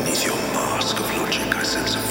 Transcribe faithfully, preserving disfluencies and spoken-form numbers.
Beneath your mask of logic, I sense a